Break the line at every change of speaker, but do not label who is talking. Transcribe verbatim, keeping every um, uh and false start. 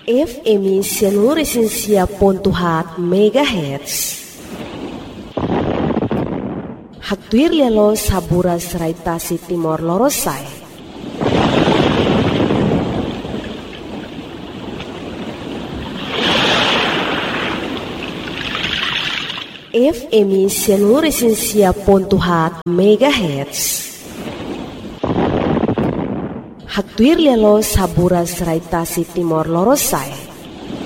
F M Seluruh Pontuhat Megahertz. Haktuir lelo sabura seraitasi Timor Lorosai. F M Seluruh Pontuhat Megahertz. Haktuir lelo sabura seraitasi Timor Lorosai.